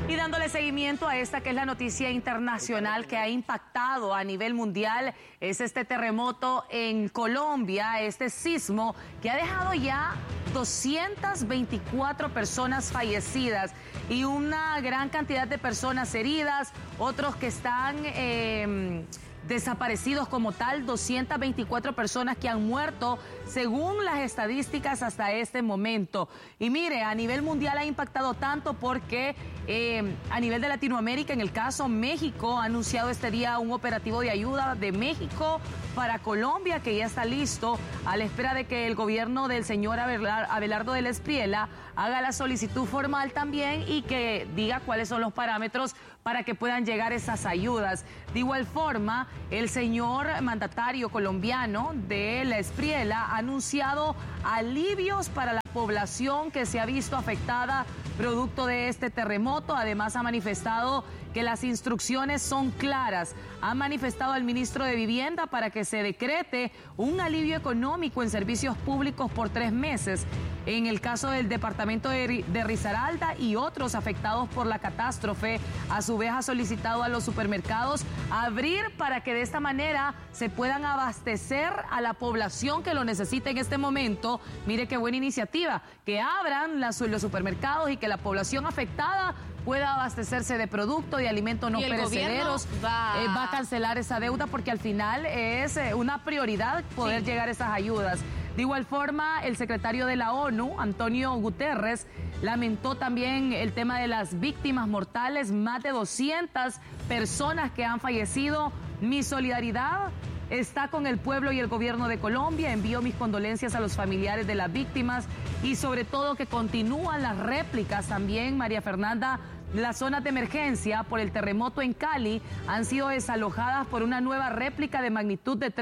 Y dándole seguimiento a esta que es la noticia internacional que ha impactado a nivel mundial, es este terremoto en Colombia, este sismo que ha dejado ya 224 personas fallecidas y una gran cantidad de personas heridas, otros que están desaparecidos como tal, 224 personas que han muerto según las estadísticas hasta este momento. Y mire, a nivel mundial ha impactado tanto porque a nivel de Latinoamérica, en el caso México, ha anunciado este día un operativo de ayuda de México para Colombia que ya está listo a la espera de que el gobierno del señor Abelardo del Espriella haga la solicitud formal también y que diga cuáles son los parámetros para que puedan llegar esas ayudas. De igual forma, el señor mandatario colombiano de la Espriella ha anunciado alivios para la población que se ha visto afectada producto de este terremoto. Además, ha manifestado que las instrucciones son claras. Ha manifestado al ministro de Vivienda para que se decrete un alivio económico en servicios públicos por 3 meses. En el caso del departamento de Risaralda y otros afectados por la catástrofe, a su vez ha solicitado a los supermercados abrir para que de esta manera se puedan abastecer a la población que lo necesita en este momento. Mire qué buena iniciativa, que abran los supermercados y que la población afectada pueda abastecerse de productos, de alimentos no perecederos. Va a cancelar esa deuda porque al final es una prioridad poder llegar a esas ayudas. De igual forma, el secretario de la ONU, Antonio Guterres, lamentó también el tema de las víctimas mortales, más de 200 personas que han fallecido. Mi solidaridad está con el pueblo y el gobierno de Colombia. Envío mis condolencias a los familiares de las víctimas y sobre todo que continúan las réplicas también, María Fernanda. Las zonas de emergencia por el terremoto en Cali han sido desalojadas por una nueva réplica de magnitud de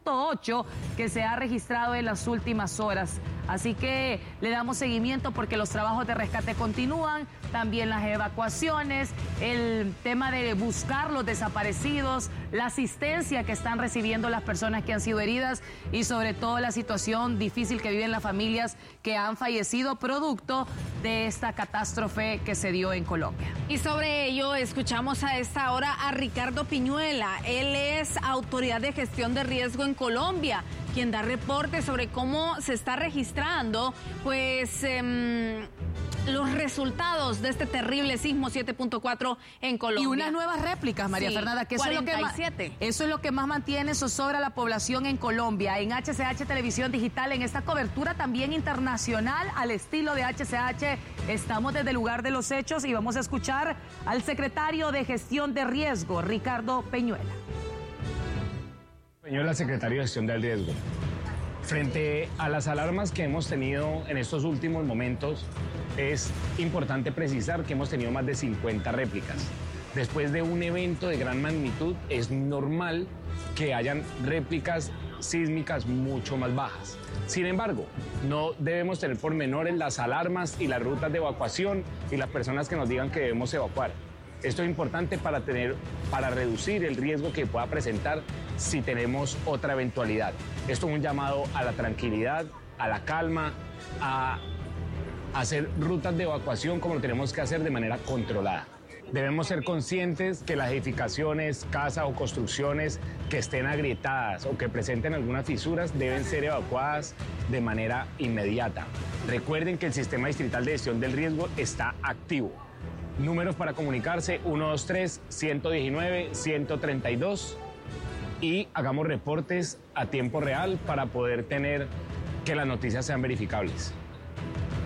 3.8 que se ha registrado en las últimas horas. Así que le damos seguimiento porque los trabajos de rescate continúan, también las evacuaciones, el tema de buscar los desaparecidos, la asistencia que están recibiendo las personas que han sido heridas y sobre todo la situación difícil que viven las familias que han fallecido producto de esta catástrofe que se dio en Colombia. Y sobre ello escuchamos a esta hora a Ricardo Piñuela. Él es autoridad de gestión de riesgo en Colombia, quien da reportes sobre cómo se está registrando pues los resultados de este terrible sismo 7.4 en Colombia. Y unas nuevas réplicas, María Fernanda, que 47. Eso es lo que más mantiene zozobra a la población en Colombia. En HCH Televisión Digital, en esta cobertura también internacional al estilo de HCH, estamos desde el lugar de los hechos y vamos a escuchar al secretario de Gestión de Riesgo, Ricardo Peñuela. Peñuela, secretario de Gestión del Riesgo. Frente a las alarmas que hemos tenido en estos últimos momentos, es importante precisar que hemos tenido más de 50 réplicas. Después de un evento de gran magnitud, es normal que hayan réplicas sísmicas mucho más bajas. Sin embargo, no debemos tener por menores las alarmas y las rutas de evacuación y las personas que nos digan que debemos evacuar. Esto es importante para reducir el riesgo que pueda presentar si tenemos otra eventualidad. Esto es un llamado a la tranquilidad, a la calma, a hacer rutas de evacuación como lo tenemos que hacer de manera controlada. Debemos ser conscientes que las edificaciones, casas o construcciones que estén agrietadas o que presenten algunas fisuras deben ser evacuadas de manera inmediata. Recuerden que el Sistema Distrital de Gestión del Riesgo está activo. Números para comunicarse 123-119-132 y hagamos reportes a tiempo real para poder tener que las noticias sean verificables.